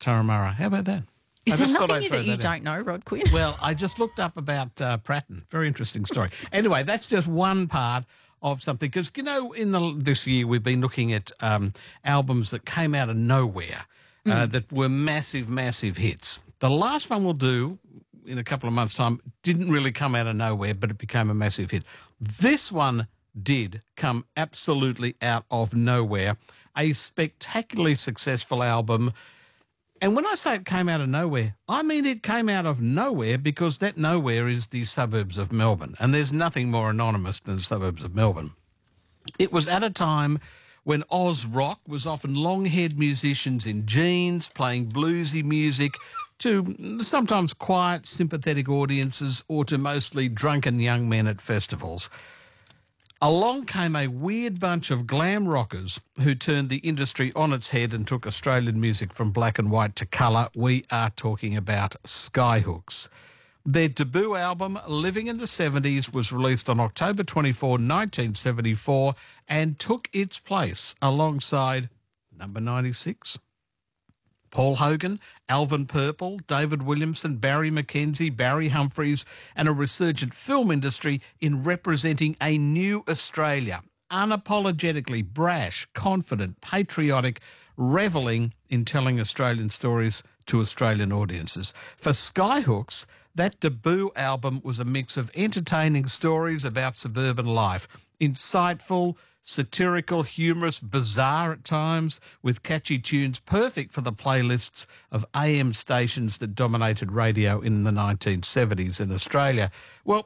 Turramurra. How about that? Is there nothing that you don't know, Rod Quinn? Well, I just looked up about Pratton. Very interesting story. Anyway, that's just one part of something. Because, this year we've been looking at albums that came out of nowhere that were massive, massive hits. The last one we'll do in a couple of months' time didn't really come out of nowhere, but it became a massive hit. This one did come absolutely out of nowhere. A spectacularly successful album. And when I say it came out of nowhere, I mean it came out of nowhere because that nowhere is the suburbs of Melbourne. And there's nothing more anonymous than the suburbs of Melbourne. It was at a time when Oz rock was often long-haired musicians in jeans playing bluesy music to sometimes quiet, sympathetic audiences or to mostly drunken young men at festivals. Along came a weird bunch of glam rockers who turned the industry on its head and took Australian music from black and white to colour. We are talking about Skyhooks. Their debut album, Living in the 70s, was released on October 24, 1974 and took its place alongside number 96. Paul Hogan, Alvin Purple, David Williamson, Barry McKenzie, Barry Humphries, and a resurgent film industry in representing a new Australia, unapologetically brash, confident, patriotic, revelling in telling Australian stories to Australian audiences. For Skyhooks, that debut album was a mix of entertaining stories about suburban life, insightful, satirical, humorous, bizarre at times, with catchy tunes perfect for the playlists of AM stations that dominated radio in the 1970s in Australia. Well,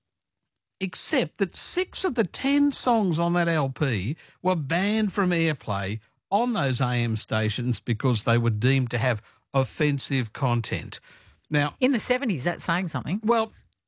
except that 6 of the 10 songs on that LP were banned from airplay on those AM stations because they were deemed to have offensive content. Now, in the 70s, that's saying something. Well,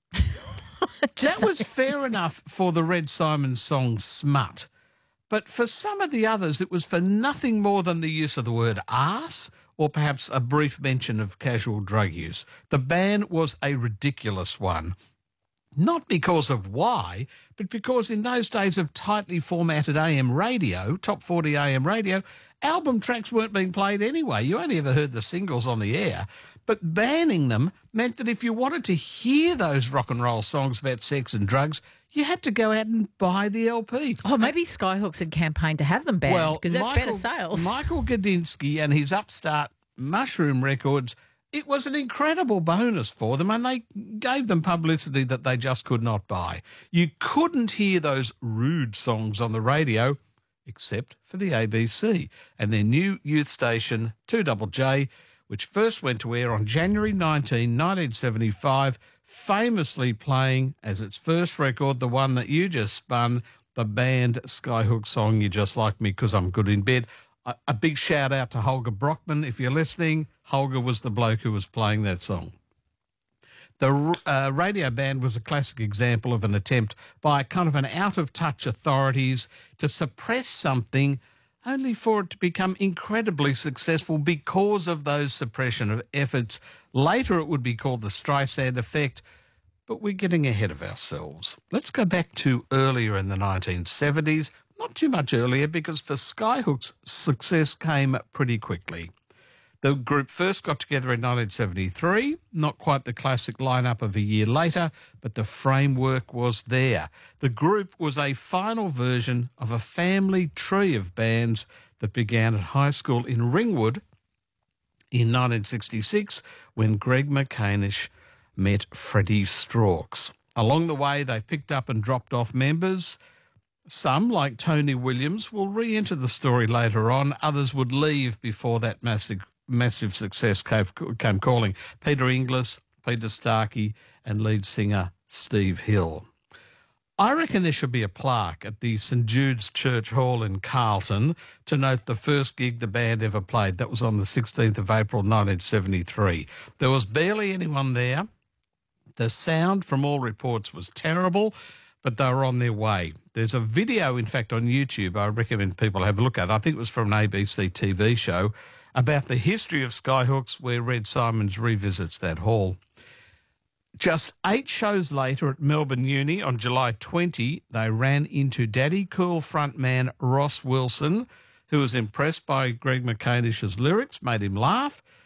that was fair enough for the Red Simon song Smut. But for some of the others, it was for nothing more than the use of the word arse or perhaps a brief mention of casual drug use. The ban was a ridiculous one. Not because of why, but because in those days of tightly formatted AM radio, top 40 AM radio, album tracks weren't being played anyway. You only ever heard the singles on the air. But banning them meant that if you wanted to hear those rock and roll songs about sex and drugs, you had to go out and buy the LP. Oh, maybe Skyhooks had campaigned to have them banned because that's better sales. Michael Gudinski and his upstart Mushroom Records, it was an incredible bonus for them, and they gave them publicity that they just could not buy. You couldn't hear those rude songs on the radio except for the ABC and their new youth station, 2JJ, which first went to air on January 19, 1975, famously playing as its first record the one that you just spun, the band Skyhook song, You Just Like Me 'Cause I'm Good in Bed. A big shout out to Holger Brockman. If you're listening, Holger was the bloke who was playing that song. The radio ban was a classic example of an attempt by kind of an out-of-touch authorities to suppress something only for it to become incredibly successful because of those suppression efforts. Later it would be called the Streisand effect, but we're getting ahead of ourselves. Let's go back to earlier in the 1970s, not too much earlier, because for Skyhooks, success came pretty quickly. The group first got together in 1973, not quite the classic lineup of a year later, but the framework was there. The group was a final version of a family tree of bands that began at high school in Ringwood in 1966 when Greg McCanish met Freddie Strauchs. Along the way, they picked up and dropped off members. Some, like Tony Williams, will re-enter the story later on. Others would leave before that massive success came calling. Peter Inglis, Peter Starkey, and lead singer Steve Hill. I reckon there should be a plaque at the St Jude's Church Hall in Carlton to note the first gig the band ever played. That was on the 16th of April 1973. There was barely anyone there. The sound, from all reports, was terrible, but they were on their way. There's a video, in fact, on YouTube I recommend people have a look at. I think it was from an ABC TV show about the history of Skyhooks, where Red Simons revisits that hall. Just 8 shows later at Melbourne Uni on July 20, they ran into Daddy Cool frontman Ross Wilson, who was impressed by Greg McCanish's lyrics, made him laugh,